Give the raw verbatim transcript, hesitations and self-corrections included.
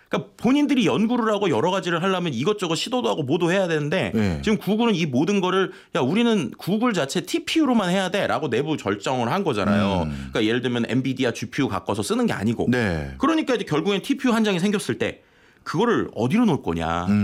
그러니까 본인들이 연구를 하고 여러 가지를 하려면 이것저것 시도도 하고 뭐도 해야 되는데 네. 지금 구글은 이 모든 거를 야 우리는 구글 자체 티피유로만 해야 돼라고 내부 결정을 한 거잖아요. 음. 그러니까 예를 들면 엔비디아 지피유 갖고서 쓰는 게 아니고. 네. 그러니까 이제 결국엔 티피유 한 장이 생겼을 때 그거를 어디로 놓을 거냐. 음.